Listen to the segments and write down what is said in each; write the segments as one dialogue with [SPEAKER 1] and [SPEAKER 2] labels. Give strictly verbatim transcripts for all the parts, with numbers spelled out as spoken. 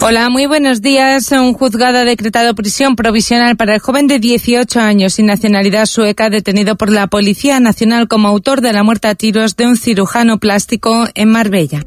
[SPEAKER 1] Hola, muy buenos días. Un juzgado ha decretado prisión provisional para el joven de dieciocho años sin nacionalidad sueca detenido por la Policía Nacional como autor de la muerte a tiros de un cirujano plástico en Marbella.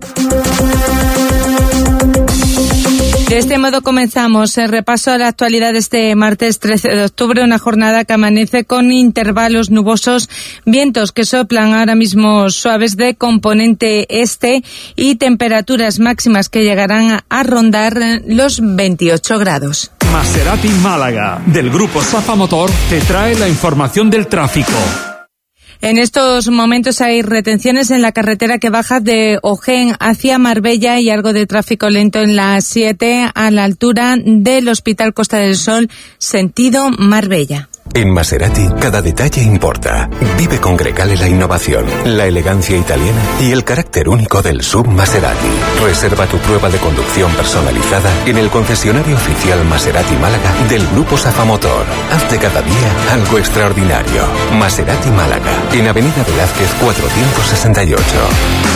[SPEAKER 1] De este modo comenzamos el repaso a la actualidad de este martes trece de octubre, una jornada que amanece con intervalos nubosos, vientos que soplan ahora mismo suaves de componente este y temperaturas máximas que llegarán a rondar los veintiocho grados.
[SPEAKER 2] Maserati Málaga, del grupo Safa Motor, te trae la información del tráfico.
[SPEAKER 1] En estos momentos hay retenciones en la carretera que baja de Ojén hacia Marbella y algo de tráfico lento en la siete a la altura del Hospital Costa del Sol, sentido Marbella.
[SPEAKER 3] En Maserati, cada detalle importa. Vive con Grecale la innovación, la elegancia italiana y el carácter único del sub Maserati. Reserva tu prueba de conducción personalizada en el concesionario oficial Maserati Málaga del Grupo Safa Motor. Haz de cada día algo extraordinario. Maserati Málaga, en Avenida Velázquez cuatrocientos sesenta y ocho.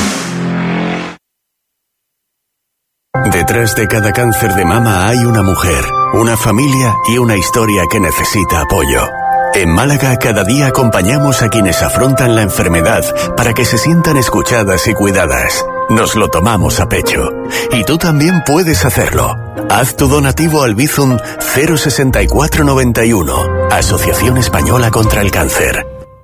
[SPEAKER 4] Detrás de cada cáncer de mama hay una mujer, una familia y una historia que necesita apoyo. En Málaga cada día acompañamos a quienes afrontan la enfermedad para que se sientan escuchadas y cuidadas. Nos lo tomamos a pecho. Y tú también puedes hacerlo. Haz tu donativo al Bizum cero sesenta y cuatro noventa y uno, Asociación Española contra el Cáncer.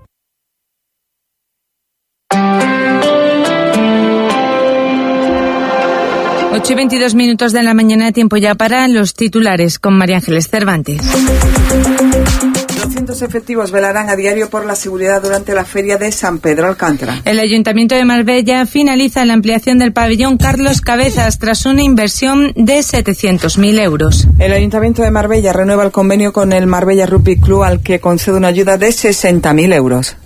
[SPEAKER 1] ocho y veintidós minutos de la mañana, tiempo ya para los titulares con María Ángeles Cervantes.
[SPEAKER 5] doscientos efectivos velarán a diario por la seguridad durante la feria de San Pedro Alcántara.
[SPEAKER 1] El Ayuntamiento de Marbella finaliza la ampliación del pabellón Carlos Cabezas tras una inversión de setecientos mil euros.
[SPEAKER 5] El Ayuntamiento de Marbella renueva el convenio con el Marbella Rugby Club al que concede una ayuda de sesenta mil euros.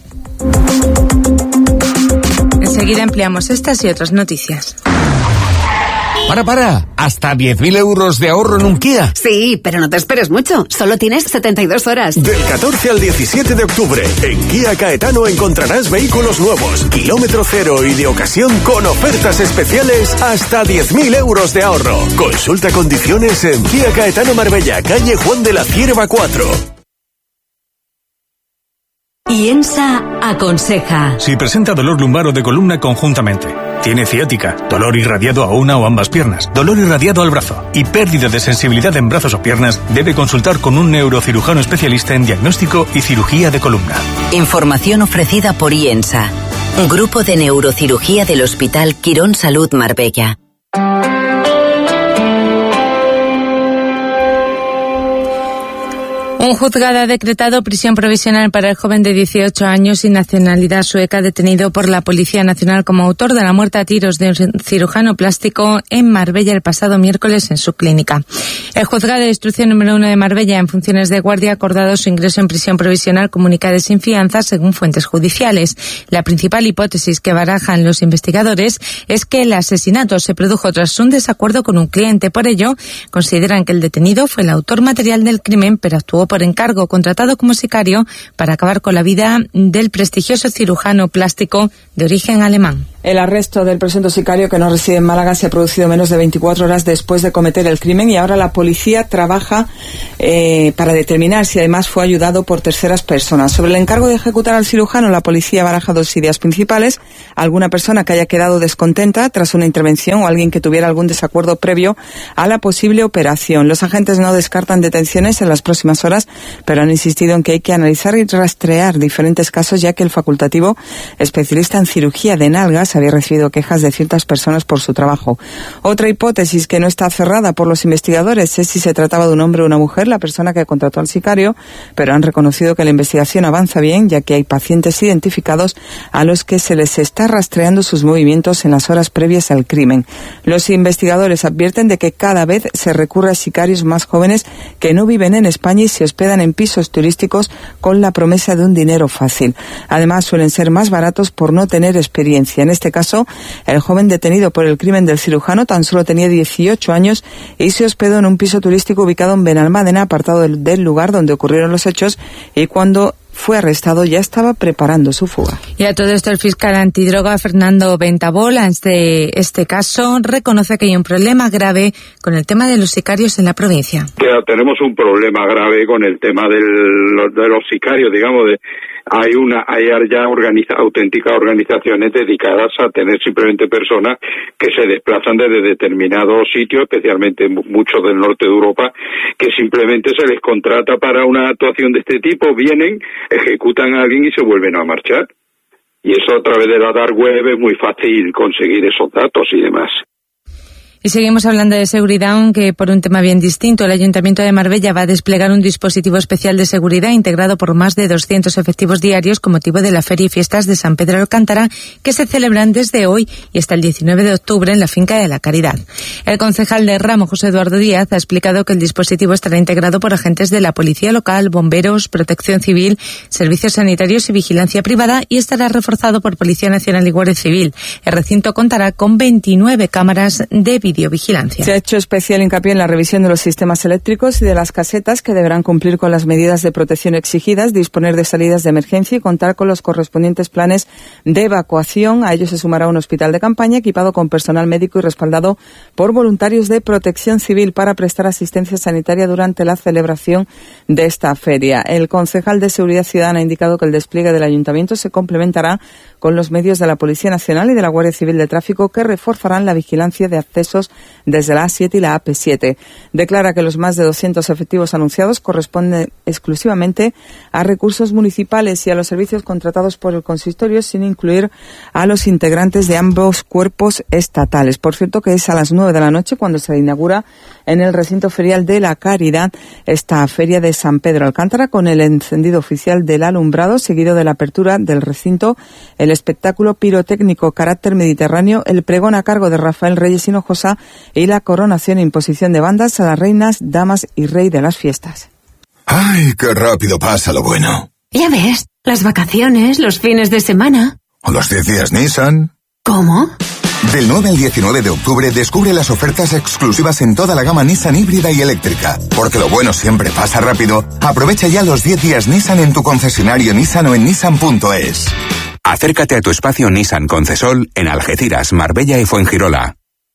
[SPEAKER 1] Enseguida ampliamos estas y otras noticias.
[SPEAKER 6] Para, para, hasta diez mil euros de ahorro en un Kia.
[SPEAKER 7] Sí, pero no te esperes mucho, solo tienes setenta y dos horas.
[SPEAKER 4] Del catorce al diecisiete de octubre, en Kia Caetano encontrarás vehículos nuevos, kilómetro cero y de ocasión con ofertas especiales hasta diez mil euros de ahorro. Consulta condiciones en Kia Caetano Marbella, calle Juan de la Cierva cuatro.
[SPEAKER 8] IENSA aconseja.
[SPEAKER 2] Si presenta dolor lumbar o de columna conjuntamente, tiene ciática, dolor irradiado a una o ambas piernas, dolor irradiado al brazo y pérdida de sensibilidad en brazos o piernas, debe consultar con un neurocirujano especialista en diagnóstico y cirugía de columna.
[SPEAKER 8] Información ofrecida por IENSA, un grupo de neurocirugía del Hospital Quirón Salud Marbella.
[SPEAKER 1] Un juzgado ha decretado prisión provisional para el joven de dieciocho años sin nacionalidad sueca detenido por la Policía Nacional como autor de la muerte a tiros de un cirujano plástico en Marbella el pasado miércoles en su clínica. El juzgado de instrucción número uno de Marbella, en funciones de guardia, ha acordado su ingreso en prisión provisional comunicada sin fianza según fuentes judiciales. La principal hipótesis que barajan los investigadores es que el asesinato se produjo tras un desacuerdo con un cliente. Por ello, consideran que el detenido fue el autor material del crimen, pero actuó por encargo, contratado como sicario para acabar con la vida del prestigioso cirujano plástico de origen alemán.
[SPEAKER 5] El arresto del presunto sicario, que no reside en Málaga, se ha producido menos de veinticuatro horas después de cometer el crimen y ahora la policía trabaja eh, para determinar si además fue ayudado por terceras personas. Sobre el encargo de ejecutar al cirujano, la policía baraja dos ideas principales: alguna persona que haya quedado descontenta tras una intervención o alguien que tuviera algún desacuerdo previo a la posible operación. Los agentes no descartan detenciones en las próximas horas, pero han insistido en que hay que analizar y rastrear diferentes casos, ya que el facultativo especialista en cirugía de nalgas había recibido quejas de ciertas personas por su trabajo. Otra hipótesis que no está cerrada por los investigadores es si se trataba de un hombre o una mujer, la persona que contrató al sicario, pero han reconocido que la investigación avanza bien, ya que hay pacientes identificados a los que se les está rastreando sus movimientos en las horas previas al crimen. Los investigadores advierten de que cada vez se recurre a sicarios más jóvenes que no viven en España y se hospedan en pisos turísticos con la promesa de un dinero fácil. Además, suelen ser más baratos por no tener experiencia. En este caso, el joven detenido por el crimen del cirujano tan solo tenía dieciocho años y se hospedó en un piso turístico ubicado en Benalmádena, apartado del, del lugar donde ocurrieron los hechos, y cuando fue arrestado ya estaba preparando su fuga.
[SPEAKER 1] Y a todo esto el fiscal antidroga Fernando Ventabol, ante este caso, reconoce que hay un problema grave con el tema de los sicarios en la provincia.
[SPEAKER 9] Ya tenemos un problema grave con el tema del, de los sicarios, digamos, de hay una hay ya organiza, auténticas organizaciones dedicadas a tener simplemente personas que se desplazan desde determinados sitios, especialmente muchos del norte de Europa, que simplemente se les contrata para una actuación de este tipo, vienen, ejecutan a alguien y se vuelven a marchar. Y eso a través de la dark web es muy fácil conseguir esos datos y demás.
[SPEAKER 1] Y seguimos hablando de seguridad, aunque por un tema bien distinto. El Ayuntamiento de Marbella va a desplegar un dispositivo especial de seguridad integrado por más de doscientos efectivos diarios con motivo de la Feria y Fiestas de San Pedro de Alcántara, que se celebran desde hoy y hasta el diecinueve de octubre en la Finca de la Caridad. El concejal de Ramo, José Eduardo Díaz, ha explicado que el dispositivo estará integrado por agentes de la Policía Local, bomberos, Protección Civil, servicios sanitarios y vigilancia privada, y estará reforzado por Policía Nacional y Guardia Civil. El recinto contará con veintinueve cámaras de videovigilancia.
[SPEAKER 5] Se ha hecho especial hincapié en la revisión de los sistemas eléctricos y de las casetas, que deberán cumplir con las medidas de protección exigidas, disponer de salidas de emergencia y contar con los correspondientes planes de evacuación. A ello se sumará un hospital de campaña equipado con personal médico y respaldado por voluntarios de Protección Civil para prestar asistencia sanitaria durante la celebración de esta feria. El concejal de Seguridad Ciudadana ha indicado que el despliegue del Ayuntamiento se complementará con los medios de la Policía Nacional y de la Guardia Civil de Tráfico, que reforzarán la vigilancia de accesos desde la A siete y la A P siete. Declara que los más de doscientos efectivos anunciados corresponden exclusivamente a recursos municipales y a los servicios contratados por el consistorio, sin incluir a los integrantes de ambos cuerpos estatales. Por cierto, que es a las nueve de la noche cuando se inaugura en el recinto ferial de la Caridad esta feria de San Pedro Alcántara, con el encendido oficial del alumbrado, seguido de la apertura del recinto, el espectáculo pirotécnico carácter mediterráneo, el pregón a cargo de Rafael Reyes Hinojosa y la coronación e imposición de bandas a las reinas, damas y rey de las fiestas.
[SPEAKER 10] ¡Ay, qué rápido pasa lo bueno!
[SPEAKER 11] Ya ves, las vacaciones, los fines de semana.
[SPEAKER 10] ¿O los diez días Nissan?
[SPEAKER 11] ¿Cómo?
[SPEAKER 10] Del nueve al diecinueve de octubre descubre las ofertas exclusivas en toda la gama Nissan híbrida y eléctrica. Porque lo bueno siempre pasa rápido. Aprovecha ya los diez días Nissan en tu concesionario Nissan o en nissan punto es.
[SPEAKER 12] Acércate a tu espacio Nissan Concesol en Algeciras, Marbella y Fuengirola.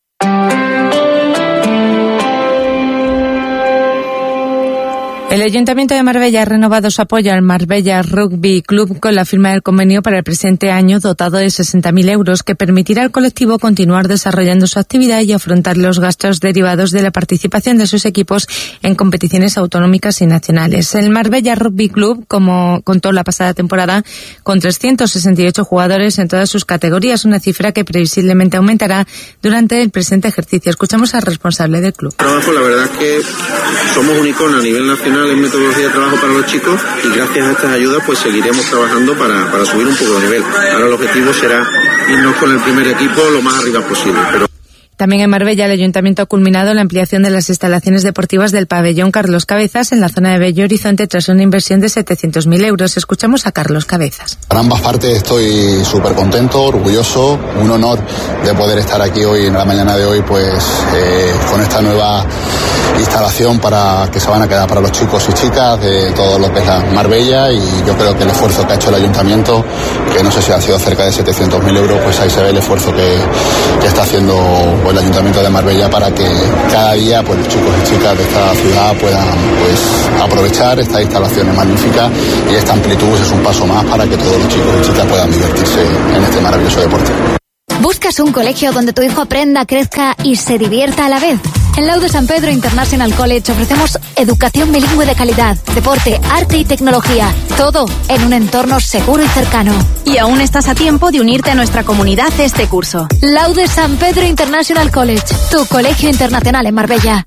[SPEAKER 1] El Ayuntamiento de Marbella ha renovado su apoyo al Marbella Rugby Club con la firma del convenio para el presente año, dotado de sesenta mil euros, que permitirá al colectivo continuar desarrollando su actividad y afrontar los gastos derivados de la participación de sus equipos en competiciones autonómicas y nacionales. El Marbella Rugby Club, como contó la pasada temporada, con trescientos sesenta y ocho jugadores en todas sus categorías, una cifra que previsiblemente aumentará durante el presente ejercicio. Escuchamos al responsable del club.
[SPEAKER 13] Trabajo, la verdad es que somos un icono a nivel nacional en metodología de trabajo para los chicos, y gracias a estas ayudas pues seguiremos trabajando para, para subir un poco de nivel. Ahora el objetivo será irnos con el primer equipo lo más arriba posible. Pero
[SPEAKER 1] también en Marbella el Ayuntamiento ha culminado la ampliación de las instalaciones deportivas del pabellón Carlos Cabezas en la zona de Bello Horizonte tras una inversión de setecientos mil euros. Escuchamos a Carlos Cabezas.
[SPEAKER 14] Para ambas partes estoy súper contento, orgulloso, un honor de poder estar aquí hoy, en la mañana de hoy, pues eh, con esta nueva instalación para que se van a quedar para los chicos y chicas de todo lo que es la Marbella, y yo creo que el esfuerzo que ha hecho el Ayuntamiento, que no sé si ha sido cerca de setecientos mil euros, pues ahí se ve el esfuerzo que, que está haciendo el Ayuntamiento de Marbella para que cada día pues los chicos y chicas de esta ciudad puedan pues aprovechar estas instalaciones magníficas, y esta amplitud es un paso más para que todos los chicos y chicas puedan divertirse en este maravilloso deporte.
[SPEAKER 15] ¿Buscas un colegio donde tu hijo aprenda, crezca y se divierta a la vez? En Laude San Pedro International College ofrecemos educación bilingüe de calidad, deporte, arte y tecnología, todo en un entorno seguro y cercano.
[SPEAKER 16] Y aún estás a tiempo de unirte a nuestra comunidad este curso.
[SPEAKER 15] Laude San Pedro International College, tu colegio internacional en Marbella.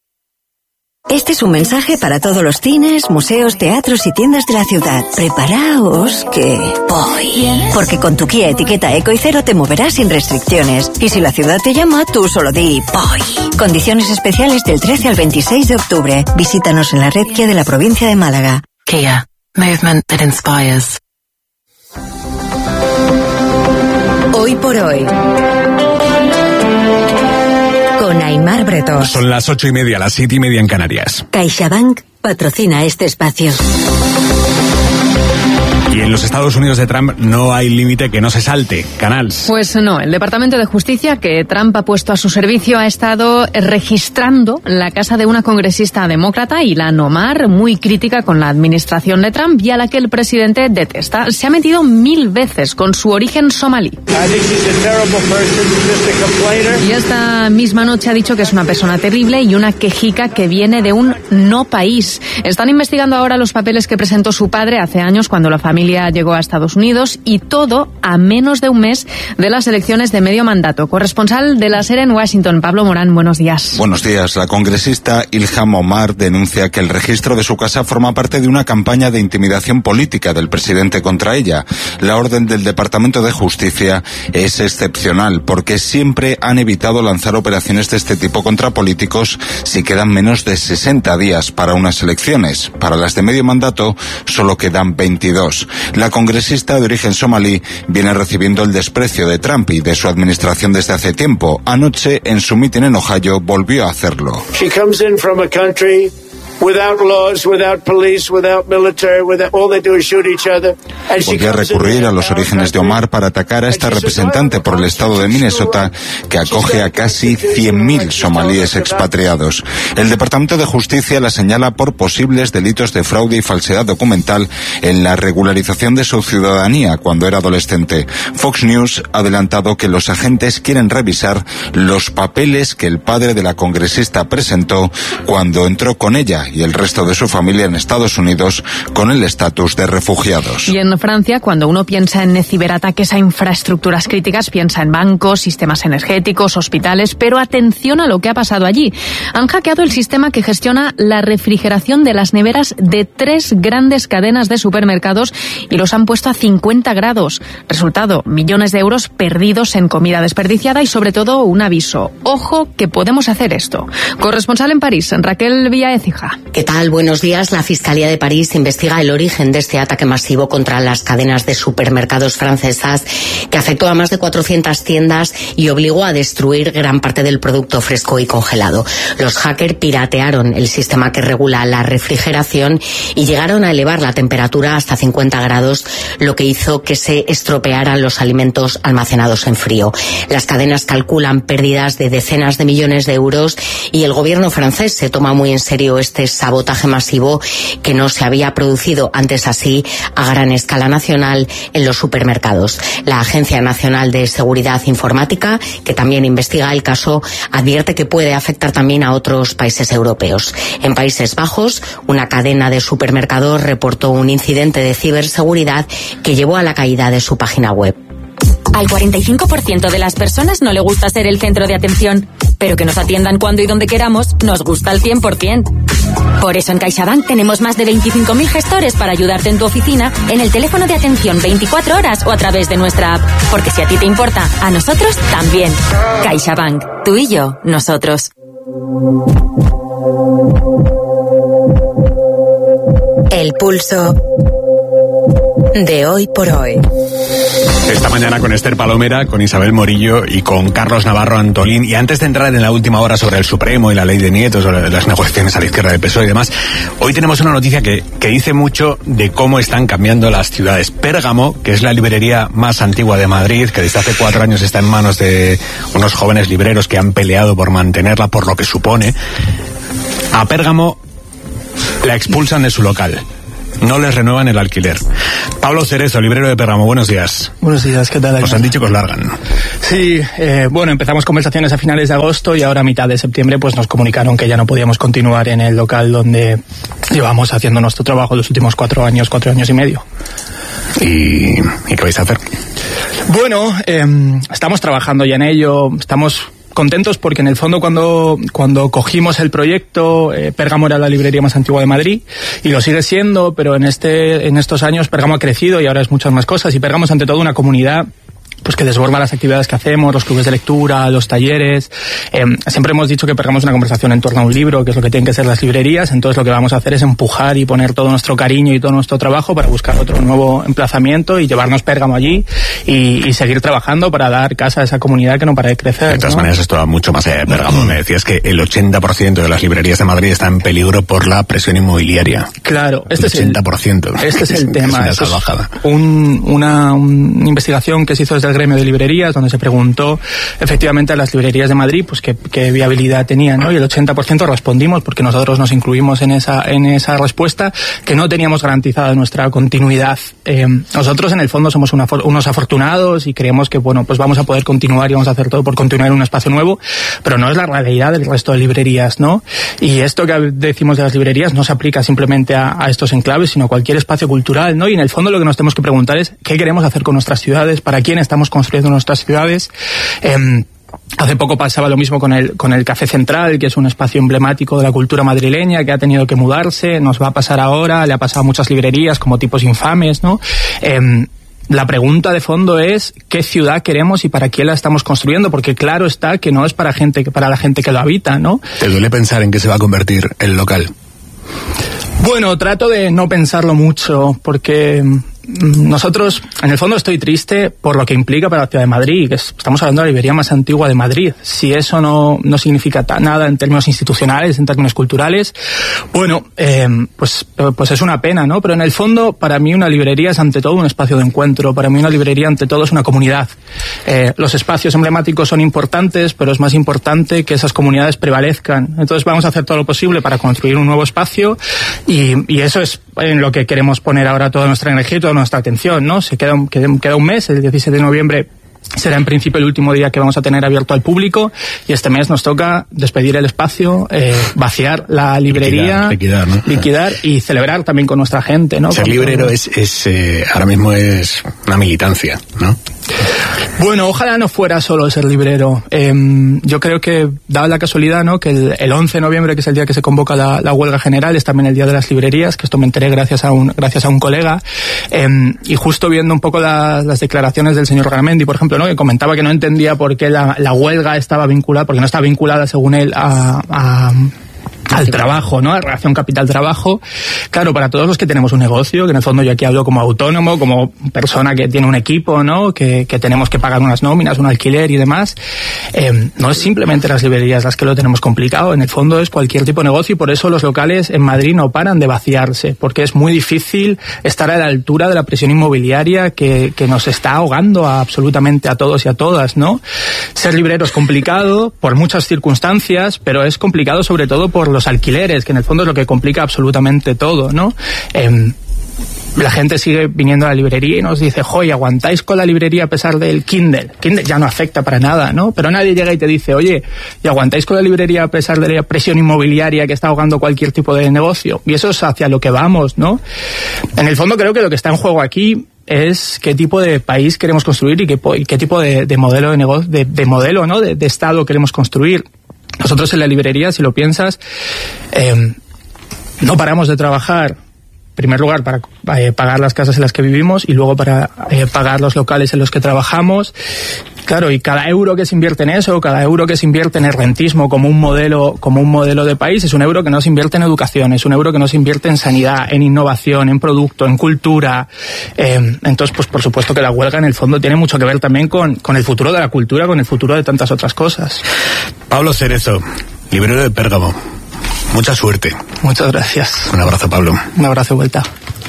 [SPEAKER 8] Este es un mensaje para todos los cines, museos, teatros y tiendas de la ciudad. Preparaos que voy. Porque con tu Kia etiqueta Eco y Cero te moverás sin restricciones. Y si la ciudad te llama, tú solo di voy. Condiciones especiales del trece al veintiséis de octubre. Visítanos en la red Kia de la provincia de Málaga.
[SPEAKER 17] Kia. Movement that inspires.
[SPEAKER 8] Hoy por hoy. Con Aimar Bretón.
[SPEAKER 6] Son las ocho y media, las siete y media en Canarias.
[SPEAKER 8] CaixaBank patrocina este espacio.
[SPEAKER 18] Y en los Estados Unidos de Trump no hay límite que no se salte. Canals.
[SPEAKER 19] Pues no, el Departamento de Justicia que Trump ha puesto a su servicio ha estado registrando la casa de una congresista demócrata, Ilhan Omar, muy crítica con la administración de Trump y a la que el presidente detesta. Se ha metido mil veces con su origen somalí. Y esta misma noche ha dicho que es una persona terrible y una quejica que viene de un no país. Están investigando ahora los papeles que presentó su padre hace años cuando la familia llegó a Estados Unidos, y todo a menos de un mes de las elecciones de medio mandato. Corresponsal de la SER en Washington, Pablo Morán, buenos días.
[SPEAKER 20] Buenos días. La congresista Ilhan Omar denuncia que el registro de su casa forma parte de una campaña de intimidación política del presidente contra ella. La orden del Departamento de Justicia es excepcional porque siempre han evitado lanzar operaciones de este tipo contra políticos si quedan menos de sesenta días para unas elecciones. Para las de medio mandato solo quedan veintidós. La congresista de origen somalí viene recibiendo el desprecio de Trump y de su administración desde hace tiempo. Anoche, en su mitin en Ohio, volvió a hacerlo.
[SPEAKER 21] She comes in from a country without laws, without police, without military, without, all they do is shoot each other.
[SPEAKER 20] Volvió a recurrir a los orígenes de Omar para atacar a esta representante por el estado de Minnesota, que acoge a casi cien mil somalíes expatriados. El Departamento de Justicia la señala por posibles delitos de fraude y falsedad documental en la regularización de su ciudadanía cuando era adolescente. Fox News ha adelantado que los agentes quieren revisar los papeles que el padre de la congresista presentó cuando entró con ella y el resto de su familia en Estados Unidos con el estatus de refugiados.
[SPEAKER 19] Y en Francia, cuando uno piensa en ciberataques a infraestructuras críticas, piensa en bancos, sistemas energéticos, hospitales, pero atención a lo que ha pasado allí. Han hackeado el sistema que gestiona la refrigeración de las neveras de tres grandes cadenas de supermercados y los han puesto a cincuenta grados. Resultado, millones de euros perdidos en comida desperdiciada y sobre todo un aviso. Ojo que podemos hacer esto. Corresponsal en París, Raquel Villaécija.
[SPEAKER 22] ¿Qué tal? Buenos días. La Fiscalía de París investiga el origen de este ataque masivo contra las cadenas de supermercados francesas que afectó a más de cuatrocientas tiendas y obligó a destruir gran parte del producto fresco y congelado. Los hackers piratearon el sistema que regula la refrigeración y llegaron a elevar la temperatura hasta cincuenta grados, lo que hizo que se estropearan los alimentos almacenados en frío. Las cadenas calculan pérdidas de decenas de millones de euros y el gobierno francés se toma muy en serio este sabotaje masivo que no se había producido antes así a gran escala nacional en los supermercados. La Agencia Nacional de Seguridad Informática, que también investiga el caso, advierte que puede afectar también a otros países europeos. En Países Bajos, una cadena de supermercados reportó un incidente de ciberseguridad que llevó a la caída de su página web.
[SPEAKER 23] Al cuarenta y cinco por ciento de las personas no le gusta ser el centro de atención, pero que nos atiendan cuando y donde queramos nos gusta al cien por ciento. Por eso en CaixaBank tenemos más de veinticinco mil gestores para ayudarte en tu oficina, en el teléfono de atención veinticuatro horas o a través de nuestra app. Porque si a ti te importa, a nosotros también. CaixaBank, tú y yo, nosotros.
[SPEAKER 22] El pulso de hoy por hoy.
[SPEAKER 18] Esta mañana con Esther Palomera, con Isabel Morillo y con Carlos Navarro Antolín. Y antes de entrar en la última hora sobre el Supremo y la ley de nietos, sobre las negociaciones a la izquierda del P S O E y demás, hoy tenemos una noticia que, que dice mucho de cómo están cambiando las ciudades. Pérgamo, que es la librería más antigua de Madrid, que desde hace cuatro años está en manos de unos jóvenes libreros que han peleado por mantenerla, por lo que supone, a Pérgamo la expulsan de su local. No les renuevan el alquiler. Pablo Cerezo, librero de Pérgamo, buenos días.
[SPEAKER 24] Buenos días, ¿qué tal?
[SPEAKER 18] Os han dicho que os largan.
[SPEAKER 24] Sí, eh, bueno, empezamos conversaciones a finales de agosto y ahora a mitad de septiembre pues nos comunicaron que ya no podíamos continuar en el local donde llevamos haciendo nuestro trabajo los últimos cuatro años, cuatro años y medio.
[SPEAKER 18] ¿Y, ¿y qué vais a hacer?
[SPEAKER 24] Bueno, eh, estamos trabajando ya en ello, estamos contentos porque en el fondo cuando, cuando cogimos el proyecto, eh, Pérgamo era la librería más antigua de Madrid y lo sigue siendo, pero en este en estos años Pérgamo ha crecido y ahora es muchas más cosas y Pérgamo es ante todo una comunidad pues que desborda las actividades que hacemos, los clubes de lectura, los talleres. Eh, siempre hemos dicho que pegamos una conversación en torno a un libro, que es lo que tienen que ser las librerías. Entonces lo que vamos a hacer es empujar y poner todo nuestro cariño y todo nuestro trabajo para buscar otro nuevo emplazamiento y llevarnos Pérgamo allí y, y seguir trabajando para dar casa a esa comunidad que no para de crecer.
[SPEAKER 18] De todas
[SPEAKER 24] ¿no?
[SPEAKER 18] maneras, esto va mucho más allá de Pérgamo. Me decías que el ochenta por ciento de las librerías de Madrid está en peligro por la presión inmobiliaria.
[SPEAKER 24] Claro, este
[SPEAKER 18] el ochenta por ciento.
[SPEAKER 24] Es el, este es el tema.
[SPEAKER 18] Es una salvajada.
[SPEAKER 24] Es un, una, una investigación que se hizo desde el gremio de librerías, donde se preguntó efectivamente a las librerías de Madrid pues qué, qué viabilidad tenían, ¿no? Y el ochenta por ciento respondimos, porque nosotros nos incluimos en esa, en esa respuesta, que no teníamos garantizada nuestra continuidad. Eh, nosotros en el fondo somos una, unos afortunados y creemos que bueno, pues vamos a poder continuar y vamos a hacer todo por continuar en un espacio nuevo, pero no es la realidad del resto de librerías, ¿no? Y esto que decimos de las librerías no se aplica simplemente a, a estos enclaves, sino a cualquier espacio cultural, ¿no? Y en el fondo lo que nos tenemos que preguntar es qué queremos hacer con nuestras ciudades, para quién estamos construyendo nuestras ciudades. Eh, Hace poco pasaba lo mismo con el, con el Café Central, que es un espacio emblemático de la cultura madrileña, que ha tenido que mudarse, nos va a pasar ahora, le ha pasado a muchas librerías como Tipos Infames, ¿no? Eh, La pregunta de fondo es qué ciudad queremos y para quién la estamos construyendo, porque claro está que no es para gente, para la gente que lo habita, ¿no?
[SPEAKER 18] ¿Te duele pensar en qué se va a convertir el local?
[SPEAKER 24] Bueno, trato de no pensarlo mucho, porque nosotros, en el fondo estoy triste por lo que implica para la ciudad de Madrid, que es, estamos hablando de la librería más antigua de Madrid. Si eso no, no significa nada en términos institucionales, en términos culturales, bueno, eh, pues, pues es una pena, ¿no? Pero en el fondo, para mí una librería es ante todo un espacio de encuentro, para mí una librería ante todo es una comunidad. Eh, los espacios emblemáticos son importantes, pero es más importante que esas comunidades prevalezcan. Entonces vamos a hacer todo lo posible para construir un nuevo espacio y, y eso es en lo que queremos poner ahora toda nuestra energía y toda nuestra atención, ¿no? Se queda un, queda un mes, el diecisiete de noviembre será en principio el último día que vamos a tener abierto al público y este mes nos toca despedir el espacio, eh, vaciar la librería,
[SPEAKER 18] liquidar, liquidar, ¿no?
[SPEAKER 24] liquidar y celebrar también con nuestra gente, ¿no?
[SPEAKER 18] Ser
[SPEAKER 24] con
[SPEAKER 18] librero
[SPEAKER 24] todo.
[SPEAKER 18] es, es eh, ahora mismo es una militancia, ¿no?
[SPEAKER 24] Bueno, ojalá no fuera solo ser librero. Eh, yo creo que, dada la casualidad, ¿no?, que el, el once de noviembre, que es el día que se convoca la, la huelga general, es también el día de las librerías, que esto me enteré gracias a un, gracias a un colega. Eh, y justo viendo un poco la, las declaraciones del señor Garamendi, por ejemplo, ¿no?, que comentaba que no entendía por qué la, la huelga estaba vinculada, porque no está vinculada, según él, a... a al trabajo, ¿no? A relación capital-trabajo. Claro, para todos los que tenemos un negocio, que en el fondo yo aquí hablo como autónomo, como persona que tiene un equipo, ¿no? Que, que tenemos que pagar unas nóminas, un alquiler y demás. Eh, no es simplemente las librerías las que lo tenemos complicado, en el fondo es cualquier tipo de negocio y por eso los locales en Madrid no paran de vaciarse, porque es muy difícil estar a la altura de la presión inmobiliaria que, que nos está ahogando a absolutamente a todos y a todas, ¿no? Ser librero es complicado por muchas circunstancias, pero es complicado sobre todo por los alquileres, que en el fondo es lo que complica absolutamente todo, ¿no? Eh, la gente sigue viniendo a la librería y nos dice, joy, ¿aguantáis con la librería a pesar del Kindle? Kindle ya no afecta para nada, ¿no? Pero nadie llega y te dice, oye, ¿y aguantáis con la librería a pesar de la presión inmobiliaria que está ahogando cualquier tipo de negocio? Y eso es hacia lo que vamos, ¿no? En el fondo creo que lo que está en juego aquí es qué tipo de país queremos construir y qué, y qué tipo de, de modelo de negocio, de, de modelo, ¿no? De, de Estado queremos construir. Nosotros en la librería, si lo piensas, eh, no paramos de trabajar, en primer lugar, para eh, pagar las casas en las que vivimos y luego para eh, pagar los locales en los que trabajamos. Claro, y cada euro que se invierte en eso, cada euro que se invierte en el rentismo como un modelo, como un modelo de país, es un euro que no se invierte en educación, es un euro que no se invierte en sanidad, en innovación, en producto, en cultura. Eh, entonces, pues por supuesto que la huelga en el fondo tiene mucho que ver también con, con el futuro de la cultura, con el futuro de tantas otras cosas.
[SPEAKER 18] Pablo Cerezo, librero de Pérgamo. Mucha suerte.
[SPEAKER 24] Muchas gracias.
[SPEAKER 18] Un abrazo, Pablo.
[SPEAKER 24] Un abrazo de vuelta.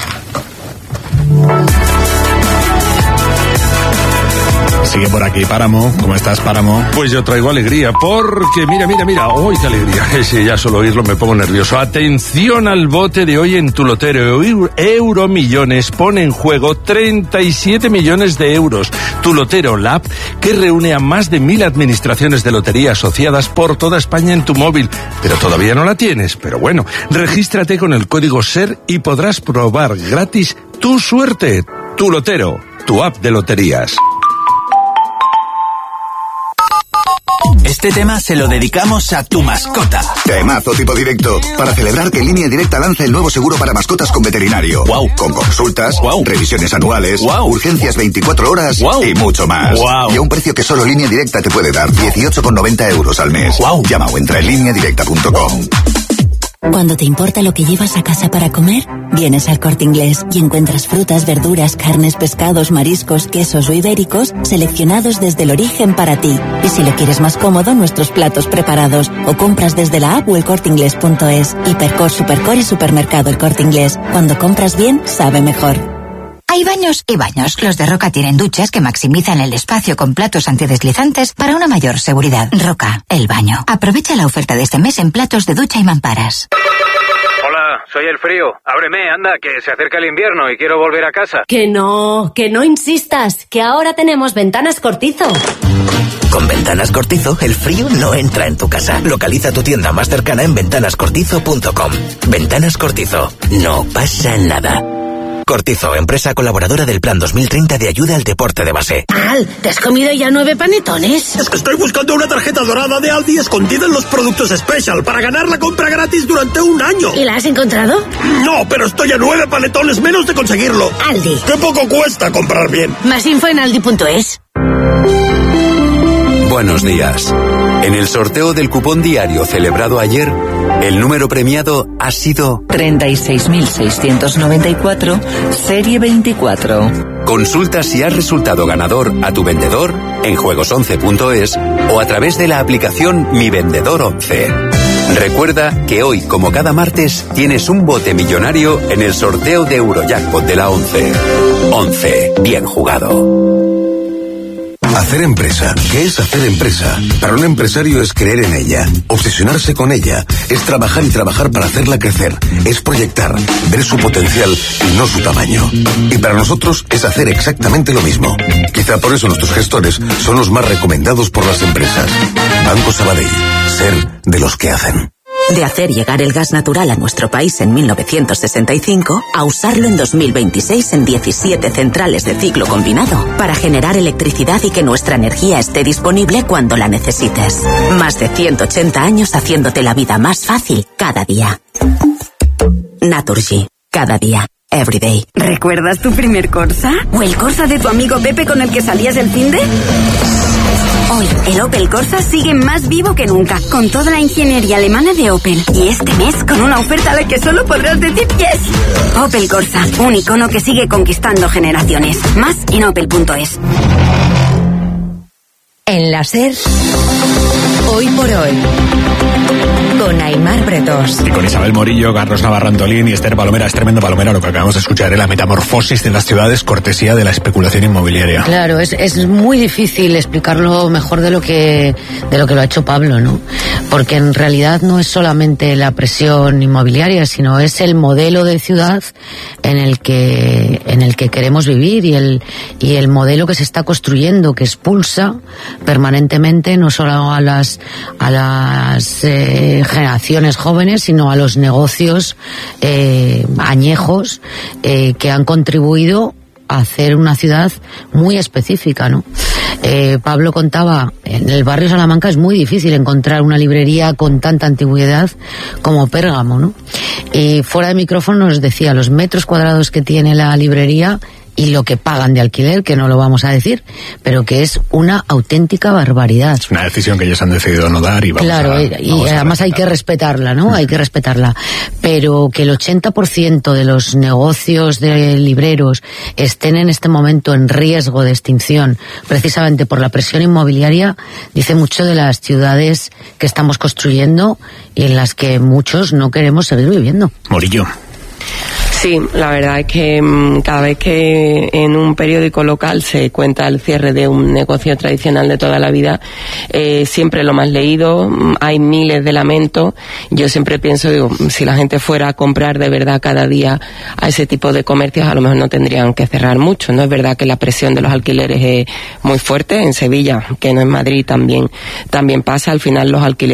[SPEAKER 18] Sigue por aquí Páramo. ¿Cómo estás, Páramo?
[SPEAKER 2] Pues yo traigo alegría, porque mira, mira, mira, ¡uy, qué alegría! Sí, ya solo oírlo me pongo nervioso. Atención al bote de hoy en tu lotero. Euromillones pone en juego treinta y siete millones de euros. Tu lotero, la app que reúne a más de mil administraciones de lotería asociadas por toda España en tu móvil. Pero todavía no la tienes. Pero bueno, regístrate con el código SER y podrás probar gratis tu suerte. Tu lotero, tu app de loterías.
[SPEAKER 3] Este tema se lo dedicamos a tu mascota.
[SPEAKER 4] Temazo tipo directo, para celebrar que Línea Directa lanza el nuevo seguro para mascotas con veterinario.
[SPEAKER 3] Wow.
[SPEAKER 4] Con consultas, wow. Revisiones anuales,
[SPEAKER 3] wow.
[SPEAKER 4] Urgencias veinticuatro horas
[SPEAKER 3] wow.
[SPEAKER 4] y mucho más.
[SPEAKER 3] Wow.
[SPEAKER 4] Y a un precio que solo Línea Directa te puede dar, dieciocho con noventa euros al mes.
[SPEAKER 3] Wow.
[SPEAKER 4] Llama o entra en línea directa punto com.
[SPEAKER 7] Cuando te importa lo que llevas a casa para comer, vienes al Corte Inglés y encuentras frutas, verduras, carnes, pescados, mariscos, quesos o ibéricos seleccionados desde el origen para ti. Y si lo quieres más cómodo, nuestros platos preparados o compras desde la app o el corte inglés punto es. Hipercor, Supercor y Supermercado El Corte Inglés. Cuando compras bien, sabe mejor.
[SPEAKER 9] Hay baños y baños. Los de Roca tienen duchas que maximizan el espacio con platos antideslizantes para una mayor seguridad. Roca, el baño. Aprovecha la oferta de este mes en platos de ducha y mamparas.
[SPEAKER 25] Hola, soy el frío. Ábreme, anda, que se acerca el invierno y quiero volver a casa.
[SPEAKER 26] Que no, que no insistas, que ahora tenemos Ventanas Cortizo.
[SPEAKER 27] Con Ventanas Cortizo, el frío no entra en tu casa. Localiza tu tienda más cercana en ventanas cortizo punto com. Ventanas Cortizo, no pasa nada. Cortizo, empresa colaboradora del Plan dos mil treinta de ayuda al deporte de base.
[SPEAKER 26] Al, ¿te has comido ya nueve panetones?
[SPEAKER 28] Es que estoy buscando una tarjeta dorada de Aldi escondida en los productos Special para ganar la compra gratis durante un año.
[SPEAKER 26] ¿Y la has encontrado?
[SPEAKER 28] No, pero estoy a nueve panetones menos de conseguirlo.
[SPEAKER 26] Aldi.
[SPEAKER 28] ¡Qué poco cuesta comprar bien!
[SPEAKER 26] Más info en aldi punto es.
[SPEAKER 12] Buenos días. En el sorteo del cupón diario celebrado ayer, el número premiado ha sido
[SPEAKER 29] treinta y seis mil seiscientos noventa y cuatro, serie veinticuatro.
[SPEAKER 12] Consulta si has resultado ganador a tu vendedor en juegos once punto es o a través de la aplicación Mi Vendedor once. Recuerda que hoy, como cada martes, tienes un bote millonario en el sorteo de Eurojackpot de la once. once. Bien jugado.
[SPEAKER 30] Hacer empresa. ¿Qué es hacer empresa? Para un empresario es creer en ella, obsesionarse con ella, es trabajar y trabajar para hacerla crecer, es proyectar, ver su potencial y no su tamaño. Y para nosotros es hacer exactamente lo mismo. Quizá por eso nuestros gestores son los más recomendados por las empresas. Banco Sabadell. Ser de los que hacen.
[SPEAKER 8] De hacer llegar el gas natural a nuestro país en mil novecientos sesenta y cinco a usarlo en dos mil veintiséis en diecisiete centrales de ciclo combinado para generar electricidad y que nuestra energía esté disponible cuando la necesites. Más de ciento ochenta años haciéndote la vida más fácil cada día. Naturgy. Cada día. Everyday.
[SPEAKER 31] ¿Recuerdas tu primer Corsa? ¿O el Corsa de tu amigo Pepe con el que salías el finde? Hoy, el Opel Corsa sigue más vivo que nunca, con toda la ingeniería alemana de Opel. Y este mes, con una oferta a la que solo podrás decir yes. Opel Corsa, un icono que sigue conquistando generaciones. Más en opel punto es.
[SPEAKER 8] En la SER, hoy por hoy, con Aimar Bretos.
[SPEAKER 18] Y con Isabel Morillo, Carlos Navarro Antolín y Esther Palomera. Es tremendo, Palomera, lo que acabamos de escuchar, ¿eh? La metamorfosis de las ciudades, cortesía de la especulación inmobiliaria.
[SPEAKER 22] Claro, es, es muy difícil explicarlo mejor de lo que de lo que lo ha hecho Pablo, ¿no? Porque en realidad no es solamente la presión inmobiliaria, sino es el modelo de ciudad en el que en el que queremos vivir y el y el modelo que se está construyendo, que expulsa permanentemente no solo a las a las eh, generaciones jóvenes, sino a los negocios eh, añejos eh, que han contribuido a hacer una ciudad muy específica, ¿no? Eh, Pablo contaba, en el barrio Salamanca es muy difícil encontrar una librería con tanta antigüedad como Pérgamo, ¿no? Y fuera de micrófono nos decía los metros cuadrados que tiene la librería y lo que pagan de alquiler, que no lo vamos a decir, pero que es una auténtica barbaridad.
[SPEAKER 18] Es una decisión que ellos han decidido no dar y vamos
[SPEAKER 22] claro,
[SPEAKER 18] a...
[SPEAKER 22] y, y además hay que respetarla, ¿no?
[SPEAKER 18] Mm.
[SPEAKER 22] Hay que respetarla. Pero que el ochenta por ciento de los negocios de libreros estén en este momento en riesgo de extinción, precisamente por la presión inmobiliaria, dice mucho de las ciudades que estamos construyendo y en las que muchos no queremos seguir viviendo.
[SPEAKER 18] Morillo.
[SPEAKER 32] Sí, la verdad es que mmm, cada vez que en un periódico local se cuenta el cierre de un negocio tradicional de toda la vida, eh, siempre lo más leído, mmm, hay miles de lamentos. Yo siempre pienso, digo, si la gente fuera a comprar de verdad cada día a ese tipo de comercios, a lo mejor no tendrían que cerrar mucho. No es verdad que la presión de los alquileres es muy fuerte. En Sevilla, que no en Madrid, también, también pasa. Al final los alquileres